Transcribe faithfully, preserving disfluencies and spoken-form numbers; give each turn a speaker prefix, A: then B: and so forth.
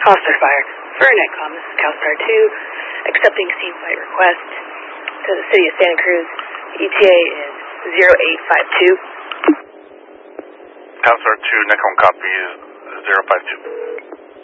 A: CalStar Fire for Netcom. This is CalStar two, accepting scene flight request to the city of Santa Cruz. E T A is zero eight five two.
B: CalStar two, Netcom copy is zero five two.